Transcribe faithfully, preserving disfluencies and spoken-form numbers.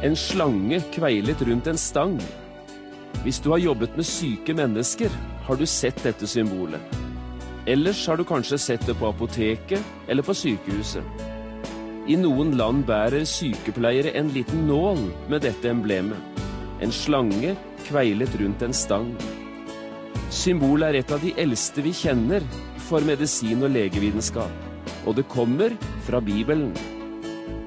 En slange kveilet rundt en stang. Hvis du har jobbet med syke mennesker, har du sett dette symbolet. Ellers har du kanskje sett det på apoteket eller på sykehuset. I noen land bærer sykepleiere en liten nål med dette emblemet. En slange kveilet rundt en stang. Symbolet er et av de eldste vi kjenner for medisin og legevitenskap, og det kommer fra Bibelen.